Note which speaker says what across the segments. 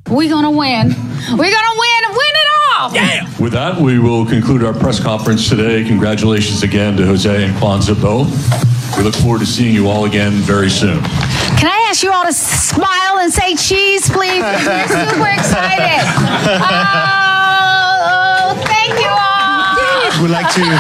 Speaker 1: We're going to win. We're going to win and win it all.
Speaker 2: Yeah.
Speaker 3: With that, we will conclude our press conference today. Congratulations again to Jose and Kwanzaa both. We look forward to seeing you all again very soon.
Speaker 1: Can I ask you all to smile and say cheese, please? We're super excited. Oh, thank you all.
Speaker 4: We'd like to...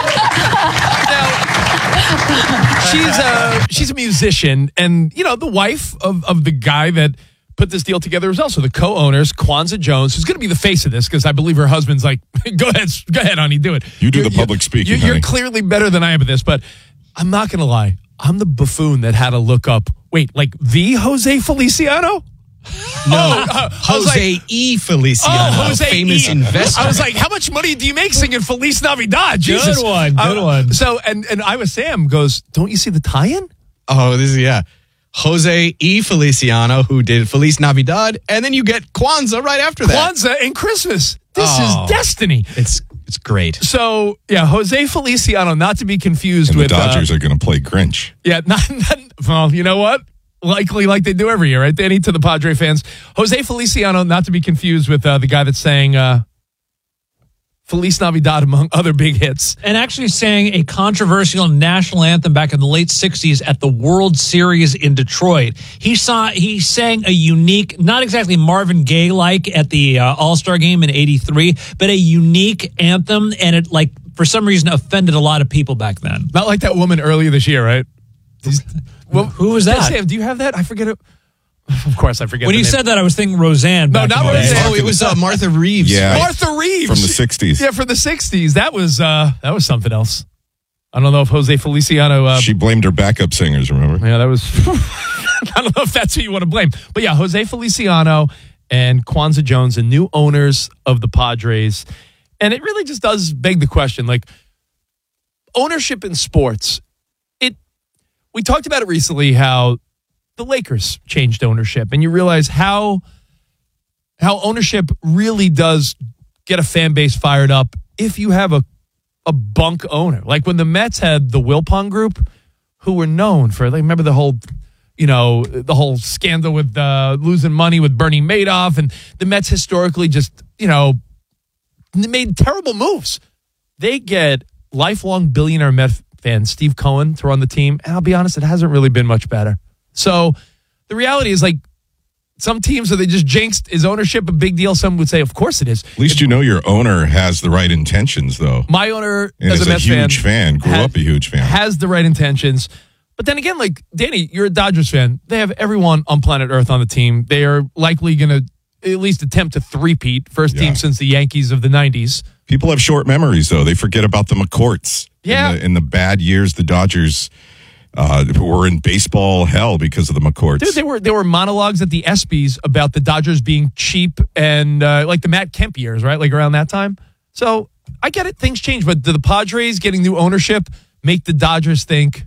Speaker 2: She's a musician, and the wife of the guy that put this deal together is also the co-owners, Kwanzaa Jones, who's going to be the face of this because I believe her husband's like, go ahead, honey, do it.
Speaker 5: You do the public speaking.
Speaker 2: You're clearly better than I am at this, but I'm not going to lie. I'm the buffoon that had to look up. Wait, like the Jose Feliciano?
Speaker 4: No, Jose E. Feliciano, famous investor.
Speaker 2: I was like, how much money do you make singing Feliz Navidad? Jesus.
Speaker 4: Good one.
Speaker 2: So, and Iowa Sam goes, don't you see the tie-in?
Speaker 4: Oh, Jose E. Feliciano, who did Feliz Navidad, and then you get Kwanzaa right after that.
Speaker 2: Kwanzaa and Christmas. This is destiny.
Speaker 4: It's great.
Speaker 2: So, Jose Feliciano, not to be confused
Speaker 5: and
Speaker 2: with...
Speaker 5: the Dodgers are going to play Grinch.
Speaker 2: Yeah, well, you know what? Likely like they do every year, right, Danny, to the Padre fans. Jose Feliciano, not to be confused with the guy that's saying Feliz Navidad among other big hits.
Speaker 6: And actually sang a controversial national anthem back in the late 60s at the World Series in Detroit. He sang a unique, not exactly Marvin Gaye-like at the All-Star game in 83, but a unique anthem, and it, for some reason, offended a lot of people back then.
Speaker 2: Not like that woman earlier this year, right?
Speaker 6: Well, who was that?
Speaker 2: Sam, do you have that? I forget it. Of course, I forget.
Speaker 6: When you said that, I was thinking Roseanne.
Speaker 2: No, not Roseanne.
Speaker 4: Oh, it was Martha Reeves.
Speaker 5: Yeah,
Speaker 2: Martha Reeves
Speaker 5: from the '60s.
Speaker 2: Yeah, from the '60s. That was something else. I don't know if Jose Feliciano.
Speaker 5: She blamed her backup singers. Remember?
Speaker 2: Yeah, that was. I don't know if that's who you want to blame, but yeah, Jose Feliciano and Kwanzaa Jones, the new owners of the Padres, and it really just does beg the question, ownership in sports. We talked about it recently, how the Lakers changed ownership, and you realize how ownership really does get a fan base fired up if you have a bunk owner. Like when the Mets had the Wilpon Group, who were known for, remember the whole scandal with losing money with Bernie Madoff, and the Mets historically just, made terrible moves. They get lifelong billionaire Met fan Steve Cohen to run the team, and I'll be honest, it hasn't really been much better. So the reality is, some teams, are they just jinxed? Is ownership a big deal? Some would say, of course it is.
Speaker 5: At least your owner has the right intentions, though.
Speaker 2: My owner,
Speaker 5: and
Speaker 2: as
Speaker 5: is
Speaker 2: a Mets
Speaker 5: huge fan, grew up a huge fan,
Speaker 2: has the right intentions. But then again, Danny, you're a Dodgers fan. They have everyone on planet Earth on the team. They are likely going to at least attempt to three-peat, first team since the Yankees of the 90s.
Speaker 5: People have short memories, though. They forget about the McCourts.
Speaker 2: Yeah.
Speaker 5: In the bad years, the Dodgers were in baseball hell because of the McCourts.
Speaker 2: Dude, there were monologues at the ESPYs about the Dodgers being cheap and the Matt Kemp years, right? Around that time. So I get it. Things change. But do the Padres getting new ownership make the Dodgers think,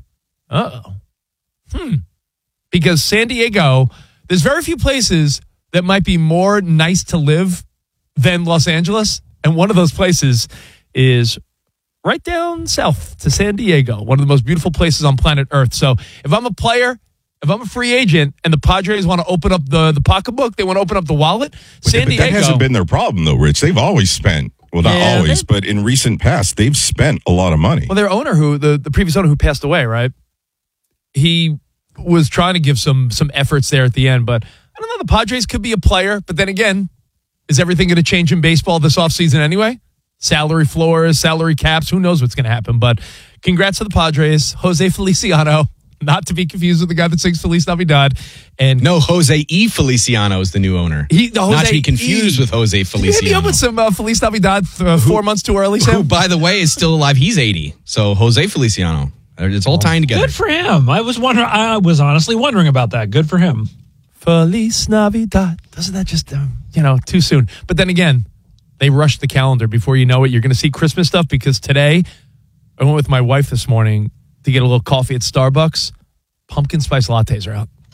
Speaker 2: because San Diego, there's very few places that might be more nice to live than Los Angeles. And one of those places is right down south to San Diego, one of the most beautiful places on planet Earth. So if I'm a player, if I'm a free agent, and the Padres want to open up the pocketbook, they want to open up the wallet, San Diego.
Speaker 5: That hasn't been their problem, though, Rich. They've always spent, well, not always, but in recent past, they've spent a lot of money.
Speaker 2: Well, their owner, the previous owner who passed away, right? He was trying to give some efforts there at the end, but I don't know, the Padres could be a player, but then again, is everything going to change in baseball this offseason anyway? Salary floors, salary caps, who knows what's going to happen. But congrats to the Padres. Jose Feliciano, not to be confused with the guy that sings Feliz Navidad. And
Speaker 4: no, Jose E. Feliciano is the new owner. Not to be confused with Jose Feliciano.
Speaker 2: Hit me up with some Feliz Navidad 4 months too early, Sam.
Speaker 4: Who, by the way, is still alive. He's 80. So Jose Feliciano. It's all tying together.
Speaker 6: Good for him. I was honestly wondering about that. Good for him.
Speaker 2: Feliz Navidad. Doesn't that just, too soon? But then again, they rushed the calendar. Before you know it, you're going to see Christmas stuff, because today I went with my wife this morning to get a little coffee at Starbucks. Pumpkin spice lattes are out.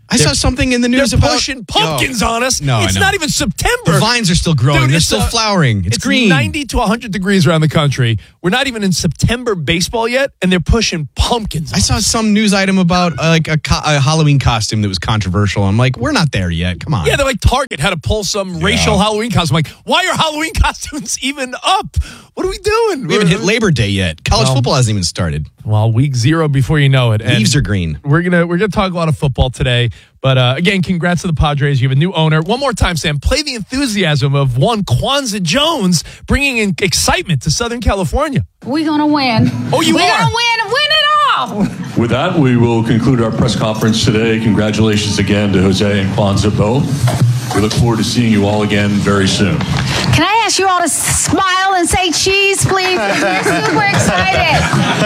Speaker 4: I saw something in the news
Speaker 2: They're
Speaker 4: about
Speaker 2: pushing pumpkins on us.
Speaker 4: No,
Speaker 2: it's
Speaker 4: I know.
Speaker 2: not even September.
Speaker 4: The vines are still growing.
Speaker 2: Dude,
Speaker 4: They're
Speaker 2: it's
Speaker 4: still flowering. It's green.
Speaker 2: 90 to 100 degrees around the country. We're not even in September baseball yet, and they're pushing pumpkins.
Speaker 4: I saw some news item about like a Halloween costume that was controversial. I'm like, we're not there yet. Come on.
Speaker 2: Yeah, they're like Target had to pull some racial Halloween costume. I'm like, why are Halloween costumes even up? What are we doing?
Speaker 4: We haven't hit Labor Day yet. College football hasn't even started.
Speaker 2: Well, week 0 before you know it. And
Speaker 4: Leaves are green.
Speaker 2: We're gonna talk a lot of football today. But again, congrats to the Padres. You have a new owner. One more time, Sam. Play the enthusiasm of one Kwanzaa Jones bringing in excitement to Southern California.
Speaker 1: We're going to win.
Speaker 2: Oh, you
Speaker 1: We're
Speaker 2: are?
Speaker 1: going to win it all.
Speaker 3: With that, we will conclude our press conference today. Congratulations again to Jose and Kwanzaa both. We look forward to seeing you all again very soon.
Speaker 1: Can I ask you all to smile and say cheese, please? We're super excited.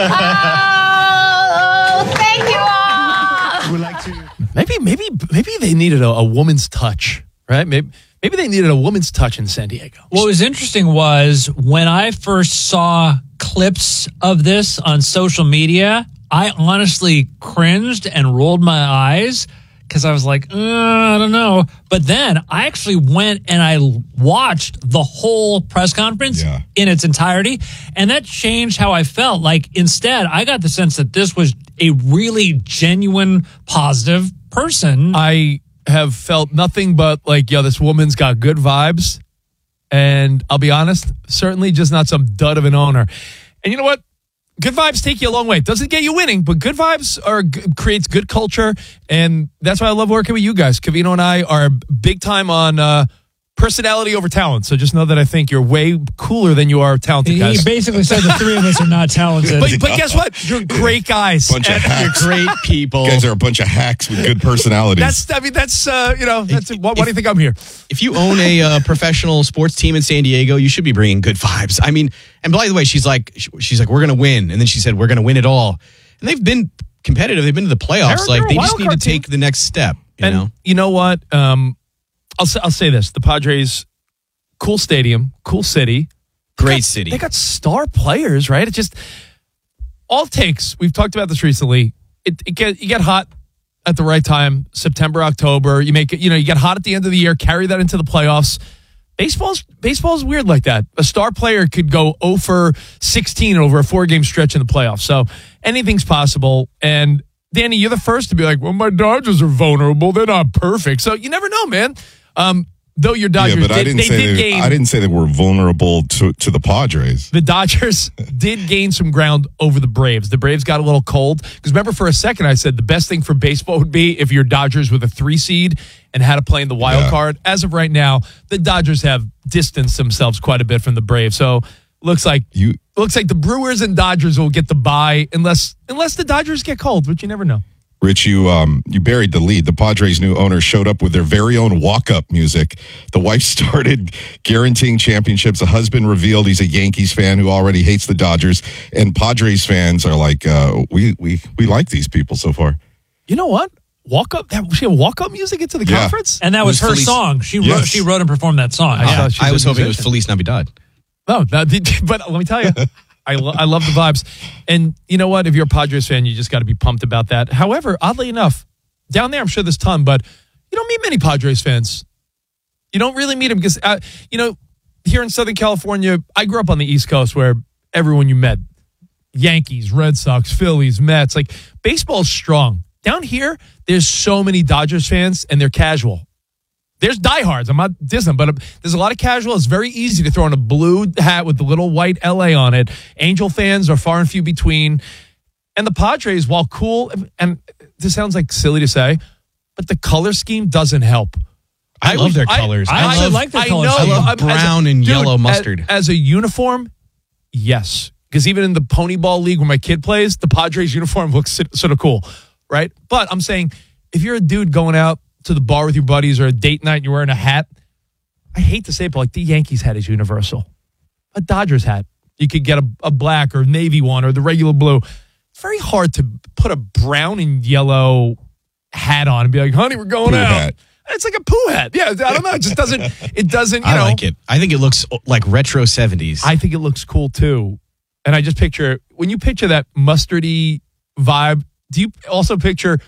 Speaker 1: Oh, thank you all.
Speaker 2: Maybe they needed a woman's touch, right? Maybe they needed a woman's touch in San Diego.
Speaker 6: What was interesting was when I first saw clips of this on social media, I honestly cringed and rolled my eyes because I was like, I don't know. But then I actually went and I watched the whole press conference in its entirety, and that changed how I felt. Like, instead, I got the sense that this was a really genuine, positive person.
Speaker 2: I have felt nothing but like, this woman's got good vibes. And I'll be honest, certainly just not some dud of an owner. And you know what? Good vibes take you a long way. It doesn't get you winning, but good vibes creates good culture. And that's why I love working with you guys. Covino and I are big time on personality over talent. So just know that I think you're way cooler than you are talented, guys.
Speaker 6: He basically said the three of us are not talented.
Speaker 2: But guess what? You're great guys.
Speaker 5: Bunch of hacks.
Speaker 4: You're great people.
Speaker 5: You guys are a bunch of hacks with good personalities.
Speaker 2: Why do you think I'm here?
Speaker 4: If you own a professional sports team in San Diego, you should be bringing good vibes. I mean, and by the way, she's like, we're going to win. And then she said, we're going to win it all. And they've been competitive. They've been to the playoffs.
Speaker 2: They're
Speaker 4: Like, they
Speaker 2: a
Speaker 4: just
Speaker 2: wild
Speaker 4: need to
Speaker 2: card team.
Speaker 4: take the next step.
Speaker 2: You know what? I'll say this. The Padres, cool stadium, cool city.
Speaker 4: Great city.
Speaker 2: They got star players, right? It just, all it takes, we've talked about this recently, you get hot at the right time, September, October. You make it, you get hot at the end of the year, carry that into the playoffs. Baseball's weird like that. A star player could go 0 for 16 over a 4-game stretch in the playoffs. So anything's possible. And Danny, you're the first to be like, well, my Dodgers are vulnerable. They're not perfect. So you never know, man. Though your Dodgers
Speaker 5: but I didn't say they were vulnerable to the Padres.
Speaker 2: The Dodgers did gain some ground over the Braves. The Braves got a little cold. Because remember, for a second, I said the best thing for baseball would be if your Dodgers with a 3 seed and had to play in the wild card. As of right now, the Dodgers have distanced themselves quite a bit from the Braves. So looks like the Brewers and Dodgers will get the bye unless the Dodgers get cold, but you never know.
Speaker 5: Rich, you buried the lead. The Padres' new owner showed up with their very own walk-up music. The wife started guaranteeing championships. The husband revealed he's a Yankees fan who already hates the Dodgers. And Padres fans are like, we like these people so far.
Speaker 2: You know what? She had walk-up music into the conference?
Speaker 6: And that was her song. She wrote and performed that song.
Speaker 4: I was hoping it was Feliz Navidad.
Speaker 2: No, but let me tell you, I love the vibes. And you know what? If you're a Padres fan, you just got to be pumped about that. However, oddly enough, down there, I'm sure there's a ton, but you don't meet many Padres fans. You don't really meet them because, here in Southern California, I grew up on the East Coast where everyone you met, Yankees, Red Sox, Phillies, Mets, like baseball's strong. Down here, there's so many Dodgers fans and they're casual. There's diehards. I'm not dissing, but there's a lot of casual. It's very easy to throw on a blue hat with the little white LA on it. Angel fans are far and few between. And the Padres, while cool, and this sounds like silly to say, but the color scheme doesn't help.
Speaker 4: I love their colors.
Speaker 6: I like their colors.
Speaker 4: I love brown and yellow mustard.
Speaker 2: As a uniform, yes. Because even in the Pony Ball League where my kid plays, the Padres uniform looks sort of cool, right? But I'm saying, if you're a dude going out to the bar with your buddies or a date night and you're wearing a hat, I hate to say it, but like the Yankees hat is universal. A Dodgers hat, you could get a black or navy one or the regular blue. It's very hard to put a brown and yellow hat on and be like, honey, we're going
Speaker 5: Pooh
Speaker 2: out.
Speaker 5: hat.
Speaker 2: It's like a poo hat. Yeah, I don't know. It just doesn't,
Speaker 4: I like it. I think it looks like retro 70s.
Speaker 2: I think it looks cool too. And I just picture, when you picture that mustardy vibe, do you also picture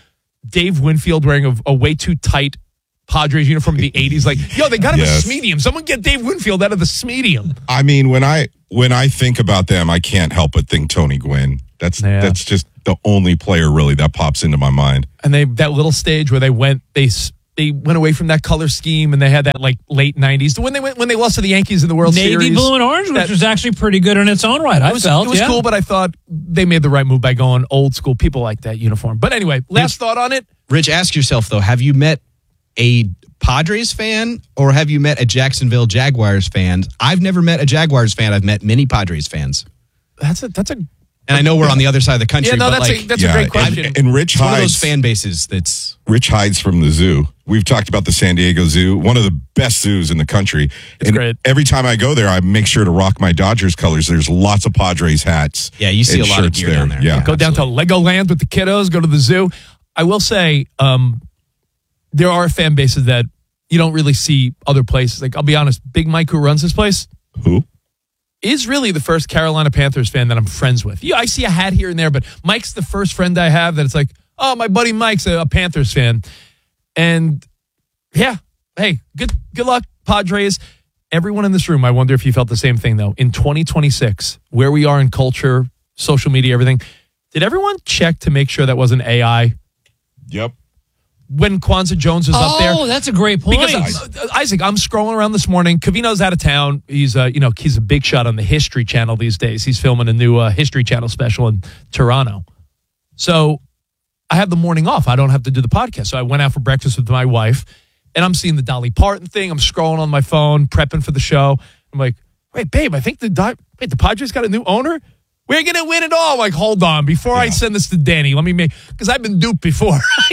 Speaker 2: Dave Winfield wearing a way too tight Padres uniform in the 80s. Like, yo, they got him
Speaker 5: Yes.
Speaker 2: a Smedium. Someone get Dave Winfield out of the Smedium.
Speaker 5: I mean, when I think about them, I can't help but think Tony Gwynn. That's just the only player really that pops into my mind.
Speaker 2: And that little stage where they went away from that color scheme, and they had that like late 90s when they lost to the Yankees in the World
Speaker 6: Navy
Speaker 2: Series.
Speaker 6: blue and orange, which was actually pretty good in its own right. I felt
Speaker 2: it was cool, but I thought they made the right move by going old school. People like that uniform. But anyway, last thought on it.
Speaker 4: Rich, ask yourself, though, have you met a Padres fan or have you met a Jacksonville Jaguars fan? I've never met a Jaguars fan. I've met many Padres fans.
Speaker 2: That's a
Speaker 4: And I know we're on the other side of the country,
Speaker 2: yeah. No,
Speaker 4: but
Speaker 2: that's a great question.
Speaker 5: And Rich
Speaker 4: it's one of those
Speaker 5: hides.
Speaker 4: fan bases that's...
Speaker 5: Rich hides from the zoo. We've talked about the San Diego Zoo, one of the best zoos in the country.
Speaker 2: It's great.
Speaker 5: Every time I go there, I make sure to rock my Dodgers colors. There's lots of Padres hats.
Speaker 4: Yeah, you see
Speaker 5: and
Speaker 4: a lot of
Speaker 5: shirts
Speaker 4: gear down there.
Speaker 5: Yeah.
Speaker 2: Go down to Legoland with the kiddos. Go to the zoo. I will say, there are fan bases that you don't really see other places. Like, I'll be honest, Big Mike, who runs this place,
Speaker 5: Who?
Speaker 2: is really the first Carolina Panthers fan that I'm friends with. Yeah, I see a hat here and there, but Mike's the first friend I have that it's like, oh, my buddy Mike's a Panthers fan. And yeah, hey, good luck, Padres. Everyone in this room, I wonder if you felt the same thing, though. In 2026, where we are in culture, social media, everything, did everyone check to make sure that wasn't AI?
Speaker 5: Yep.
Speaker 2: When Kwanzaa Jones was up there?
Speaker 6: Oh, that's a great point.
Speaker 2: Because Isaac, I'm scrolling around this morning. Covino's out of town. He's he's a big shot on the History Channel these days. He's filming a new History Channel special in Toronto. So I have the morning off. I don't have to do the podcast. So I went out for breakfast with my wife, and I'm seeing the Dolly Parton thing. I'm scrolling on my phone, prepping for the show. I'm like, wait, babe, I think the Padres got a new owner. We're going to win it all. I'm like, hold on. Before I send this to Danny, let me because I've been duped before.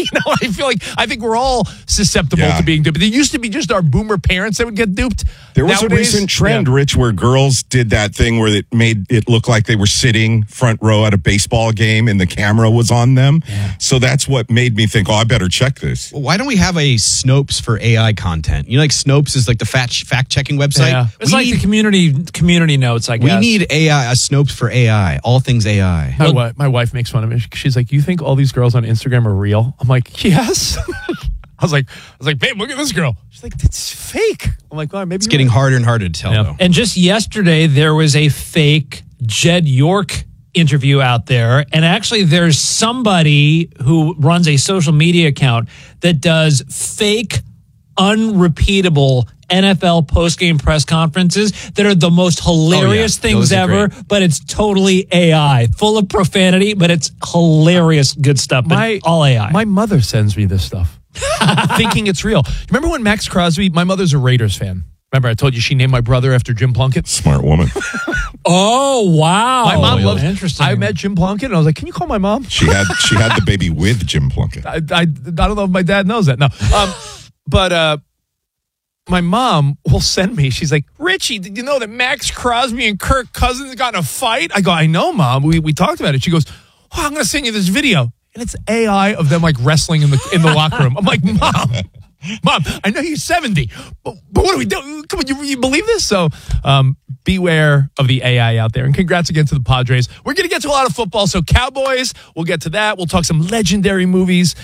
Speaker 2: I think we're all susceptible to being duped. It used to be just our boomer parents that would get duped.
Speaker 5: There was
Speaker 2: Nowadays,
Speaker 5: a recent trend, Rich, where girls did that thing where it made it look like they were sitting front row at a baseball game and the camera was on them. Yeah. So that's what made me think, I better check this.
Speaker 4: Well, why don't we have a Snopes for AI content? You know, like Snopes is like the fact-checking website.
Speaker 6: Yeah. It's like the community notes, I guess.
Speaker 4: We need AI, a Snopes for AI. All things AI.
Speaker 2: My wife makes fun of me. She's like, you think all these girls on Instagram are real? I'm like, yes. I was like, babe, look at this girl. She's like, it's fake. I'm like, well, maybe
Speaker 4: it's getting harder and harder to tell, though.
Speaker 6: And just yesterday, there was a fake Jed York interview out there. And actually, there's somebody who runs a social media account that does fake, unrepeatable NFL post-game press conferences that are the most hilarious things ever, but it's totally AI. Full of profanity, but it's hilarious good stuff, but all AI.
Speaker 2: My mother sends me this stuff, thinking it's real. Remember when Max Crosby, my mother's a Raiders fan. Remember I told you she named my brother after Jim Plunkett?
Speaker 5: Smart woman.
Speaker 6: Oh, wow.
Speaker 2: My mom loves
Speaker 6: interesting.
Speaker 2: I met Jim Plunkett, and I was like, can you call my mom?
Speaker 5: She had the baby with Jim Plunkett.
Speaker 2: I don't know if my dad knows that. No. But my mom will send me. She's like, Richie, did you know that Max Crosby and Kirk Cousins got in a fight? I go, I know, Mom. We talked about it. She goes, I'm going to send you this video. And it's AI of them like wrestling in the locker room. I'm like, Mom, I know you're 70, but what do we do? Come on, you believe this? So beware of the AI out there. And congrats again to the Padres. We're going to get to a lot of football. So Cowboys, we'll get to that. We'll talk some legendary movies.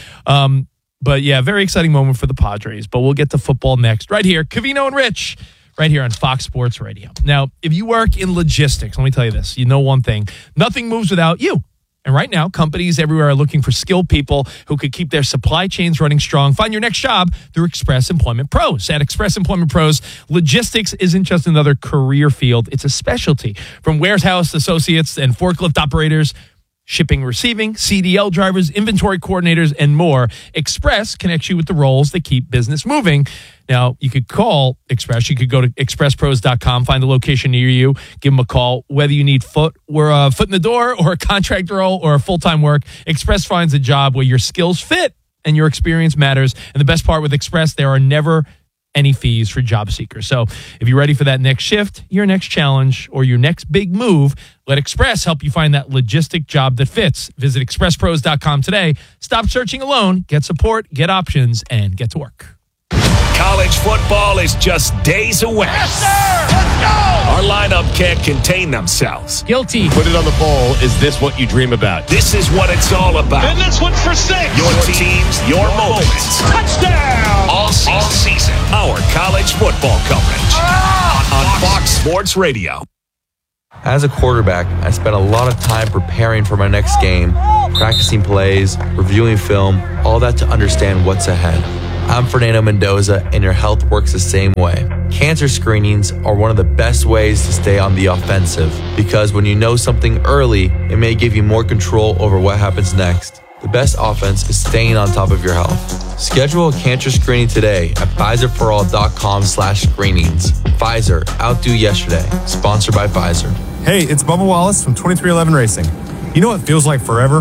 Speaker 2: But yeah, very exciting moment for the Padres. But we'll get to football next. Right here, Covino and Rich, right here on Fox Sports Radio. Now, if you work in logistics, let me tell you this. You know one thing. Nothing moves without you. And right now, companies everywhere are looking for skilled people who could keep their supply chains running strong. Find your next job through Express Employment Pros. At Express Employment Pros, logistics isn't just another career field. It's a specialty. From warehouse associates and forklift operators, shipping, receiving, CDL drivers, inventory coordinators, and more. Express connects you with the roles that keep business moving. Now, you could call Express. You could go to expresspros.com, find the location near you, give them a call. Whether you need foot in the door or a contract role or a full-time work, Express finds a job where your skills fit and your experience matters. And the best part with Express, there are never any fees for job seekers. So if you're ready for that next shift, your next challenge, or your next big move, let Express help you find that logistic job that fits. Visit expresspros.com today. Stop searching alone. Get support, get options, and get to work.
Speaker 7: College football is just days away. Yes, sir! Let's go! Our lineup can't contain themselves.
Speaker 6: Guilty.
Speaker 8: Put it on the bowl. Is this what you dream about?
Speaker 7: This is what it's all about.
Speaker 8: And this one's for 6.
Speaker 7: Your teams, your moments.
Speaker 8: Touchdown!
Speaker 7: All season. Our college football coverage on Fox Sports Radio.
Speaker 9: As a quarterback, I spent a lot of time preparing for my next game, practicing plays, reviewing film, all that to understand what's ahead. I'm Fernando Mendoza, and your health works the same way. Cancer screenings are one of the best ways to stay on the offensive, because when you know something early, it may give you more control over what happens next. The best offense is staying on top of your health. Schedule a cancer screening today at PfizerForAll.com/screenings. Pfizer, outdo yesterday. Sponsored by Pfizer.
Speaker 10: Hey, it's Bubba Wallace from 2311 Racing. You know what feels like forever?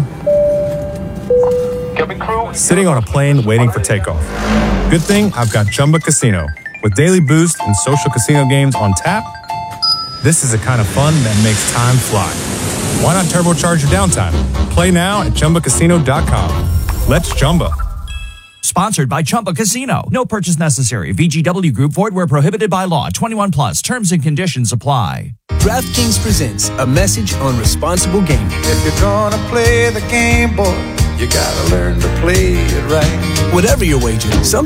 Speaker 10: Sitting on a plane waiting for takeoff. Good thing I've got Chumba Casino. With daily boost and social casino games on tap, this is the kind of fun that makes time fly. Why not turbocharge your downtime? Play now at ChumbaCasino.com. Let's Chumba.
Speaker 11: Sponsored by Chumba Casino. No purchase necessary. VGW Group. Void where prohibited by law. 21 plus. Terms and conditions apply.
Speaker 12: DraftKings presents a message on responsible gaming.
Speaker 13: If you're gonna play the game, boy, you gotta learn to play it right.
Speaker 12: Whatever your wager, some